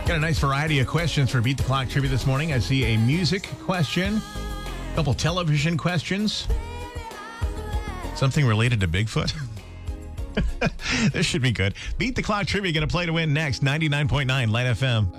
Got a nice variety of questions for Beat the Clock Trivia this morning. I see a music question, a couple television questions, something related to Bigfoot. This should be good. Beat the Clock Trivia going to play to win next. 99.9 Light FM.